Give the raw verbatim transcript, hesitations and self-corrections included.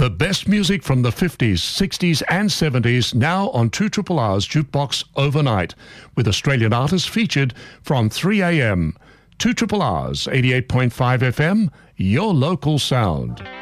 The best music from the fifties, sixties and seventies now on two R R R's Jukebox Overnight, with Australian artists featured from three a m. two R R R's eighty-eight point five F M, your local sound.